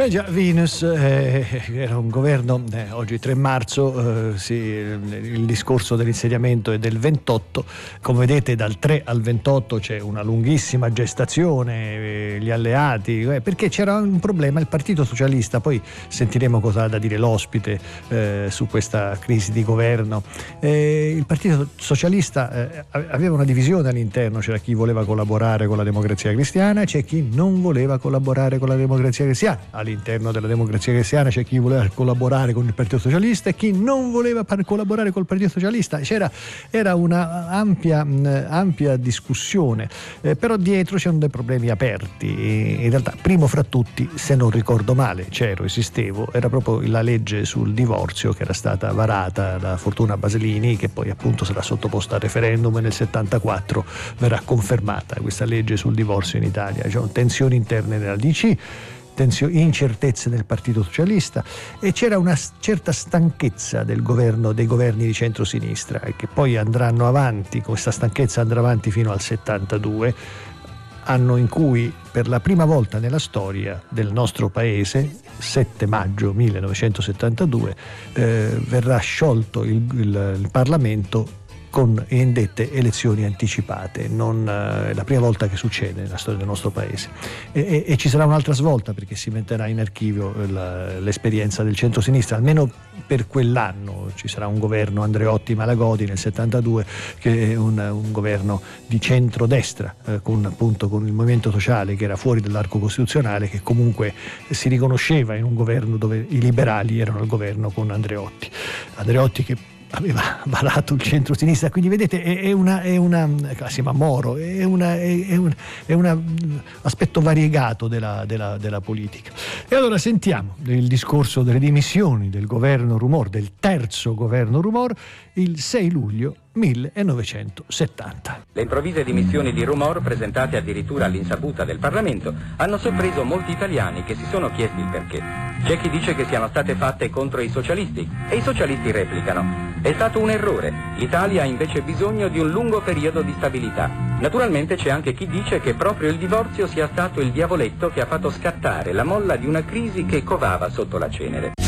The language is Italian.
Già, Venus era un governo, oggi 3 marzo, il discorso dell'insediamento è del 28, come vedete dal 3 al 28 c'è una lunghissima gestazione, gli alleati, perché c'era un problema, il Partito Socialista, poi sentiremo cosa ha da dire l'ospite su questa crisi di governo, il Partito Socialista aveva una divisione all'interno, c'era chi voleva collaborare con la Democrazia Cristiana, c'è chi non voleva collaborare con la Democrazia Cristiana. All'interno della Democrazia Cristiana c'è chi voleva collaborare con il Partito Socialista e chi non voleva collaborare col Partito Socialista. Era una ampia discussione, però dietro c'erano dei problemi aperti. In realtà, primo fra tutti, se non ricordo male, esistevo, era proprio la legge sul divorzio che era stata varata da Fortuna Baselini, che poi appunto sarà sottoposta a referendum e nel 74 verrà confermata questa legge sul divorzio in Italia. C'erano tensioni interne nella DC, incertezze nel Partito Socialista e c'era una certa stanchezza dei governi di centrosinistra, e che poi andranno avanti, questa stanchezza andrà avanti fino al 72, anno in cui per la prima volta nella storia del nostro paese, 7 maggio 1972, verrà sciolto il Parlamento con indette elezioni anticipate. È la prima volta che succede nella storia del nostro paese, e ci sarà un'altra svolta, perché si metterà in archivio l'esperienza del centrosinistra, almeno per quell'anno. Ci sarà un governo Andreotti-Malagodi nel 72, che è un governo di centrodestra, con il Movimento Sociale, che era fuori dall'arco costituzionale, che comunque si riconosceva in un governo dove i liberali erano al governo con Andreotti che aveva varato il centro-sinistra. Quindi vedete, è una assieme a Moro, è un aspetto variegato della politica. E allora sentiamo il discorso delle dimissioni del governo Rumor, del terzo governo Rumor, il 6 luglio 1970. Le improvvise dimissioni di Rumor, presentate addirittura all'insaputa del Parlamento, hanno sorpreso molti italiani che si sono chiesti il perché. C'è chi dice che siano state fatte contro i socialisti, e i socialisti replicano: è stato un errore, l'Italia ha invece bisogno di un lungo periodo di stabilità. Naturalmente c'è anche chi dice che proprio il divorzio sia stato il diavoletto che ha fatto scattare la molla di una crisi che covava sotto la cenere.